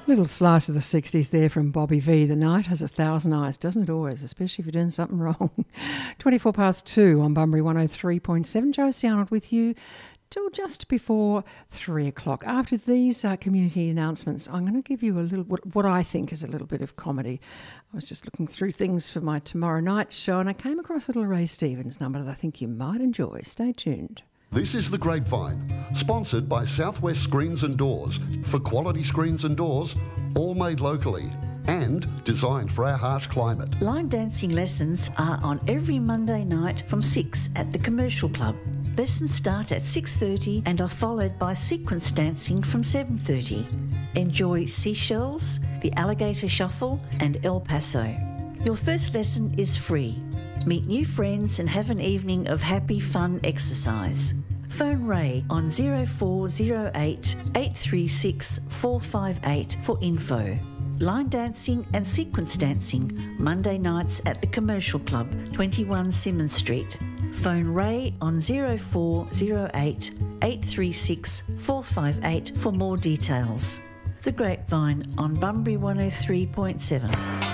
Little slice of the 60s there from Bobby V. The night has 1,000 eyes, doesn't it always, especially if you're doing something wrong. 24 past 2 on Bunbury 103.7. Josie Arnold with you till just before 3 o'clock. After these community announcements, I'm going to give you a little, what I think is a little bit of comedy. I was just looking through things for my tomorrow night show and I came across a little Ray Stevens number that I think you might enjoy. Stay tuned. This is The Grapevine, sponsored by Southwest Screens and Doors, for quality screens and doors, all made locally and designed for our harsh climate. Line dancing lessons are on every Monday night from 6 at the Commercial Club. Lessons start at 6:30 and are followed by sequence dancing from 7:30. Enjoy Seashells, the Alligator Shuffle and El Paso. Your first lesson is free. Meet new friends and have an evening of happy, fun exercise. Phone Ray on 0408 836 458 for info. Line dancing and sequence dancing, Monday nights at the Commercial Club, 21 Simmons Street. Phone Ray on 0408 836 458 for more details. The Grapevine on Bunbury 103.7.